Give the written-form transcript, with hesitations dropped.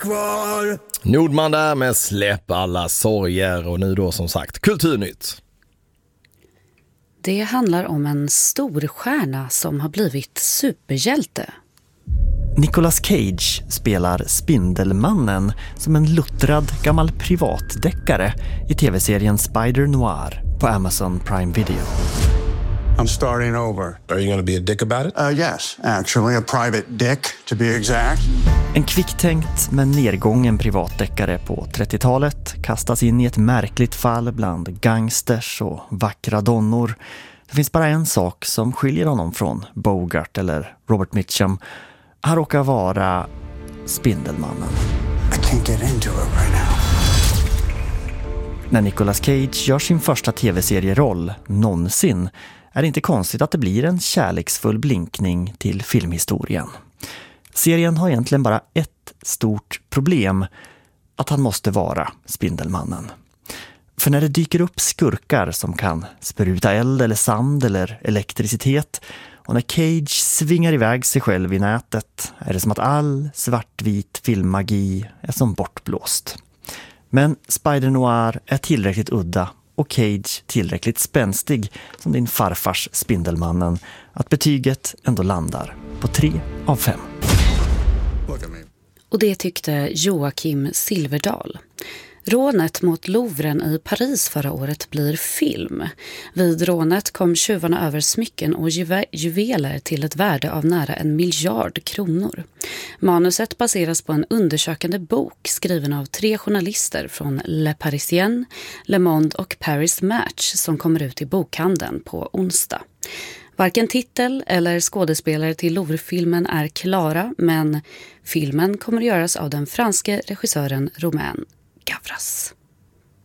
kvar. Nordman där med Släpp alla sorger, och nu då som sagt Kulturnytt. Det handlar om en storstjärna som har blivit superhjälte. Nicolas Cage spelar Spindelmannen som en luttrad gammal privatdeckare i tv-serien Spider Noir på Amazon Prime Video. I'm starting over. Are you going to be a dick about it? Yes, actually, a private dick, to be exact. En kvicktänkt men nedgången privatdeckare på 30-talet kastas in i ett märkligt fall bland gangsters och vackra donnor. Det finns bara en sak som skiljer honom från Bogart eller Robert Mitchum. Han råkar vara Spindelmannen. I can't get into it right now. När Nicolas Cage gör sin första tv-serieroll någonsin är det inte konstigt att det blir en kärleksfull blinkning till filmhistorien. Serien har egentligen bara ett stort problem, att han måste vara Spindelmannen. För när det dyker upp skurkar som kan spruta eld eller sand eller elektricitet, och när Cage svingar iväg sig själv i nätet, är det som att all svartvit filmmagi är som bortblåst. Men Spider Noir är tillräckligt udda och Cage tillräckligt spänstig som din farfars Spindelmannen att betyget ändå landar på 3 av 5. Och det tyckte Joakim Silverdal. Rånet mot Louvren i Paris förra året blir film. Vid rånet kom tjuvarna över smycken och juveler till ett värde av nära 1 miljard kronor. Manuset baseras på en undersökande bok skriven av 3 journalister från Le Parisien, Le Monde och Paris Match som kommer ut i bokhandeln på onsdag. Varken titel eller skådespelare till Louvre-filmen är klara, men filmen kommer att göras av den franske regissören Romain Gavras.